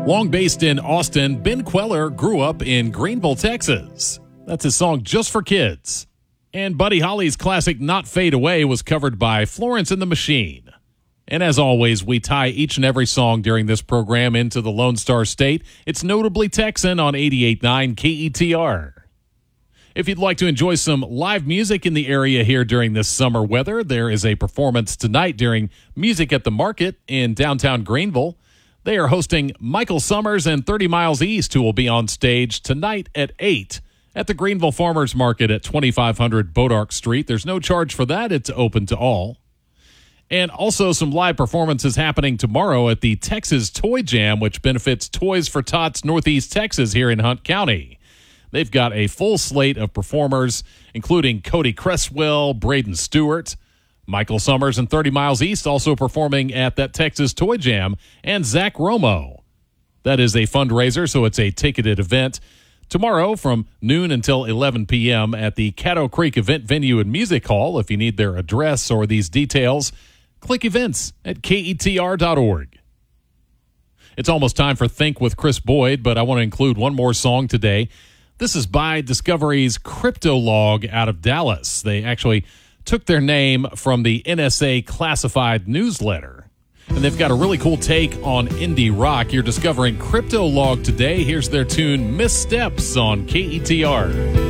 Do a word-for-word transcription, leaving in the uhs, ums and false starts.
Long based in Austin, Ben Queller grew up in Greenville, Texas. That's his song Just for Kids. And Buddy Holly's classic Not Fade Away was covered by Florence and the Machine. And as always, we tie each and every song during this program into the Lone Star State. It's notably Texan on eighty-eight point nine K E T R. If you'd like to enjoy some live music in the area here during this summer weather, there is a performance tonight during Music at the Market in downtown Greenville. They are hosting Michael Summers and thirty miles East, who will be on stage tonight at eight at the Greenville Farmers Market at twenty-five hundred Bodark Street. There's no charge for that. It's open to all. And also some live performances happening tomorrow at the Texas Toy Jam, which benefits Toys for Tots Northeast Texas here in Hunt County. They've got a full slate of performers, including Cody Cresswell, Braden Stewart, Michael Summers and thirty miles East also performing at that Texas Toy Jam, and Zach Romo. That is a fundraiser, so it's a ticketed event. Tomorrow from noon until eleven p.m. at the Caddo Creek Event Venue and Music Hall. If you need their address or these details, click events at K E T R dot org. It's almost time for Think with Chris Boyd, but I want to include one more song today. This is by Discovery's Cryptolog out of Dallas. They actually took their name from the N S A Classified newsletter. And they've got a really cool take on indie rock. You're discovering Cryptolog today. Here's their tune, Missteps, on K E T R.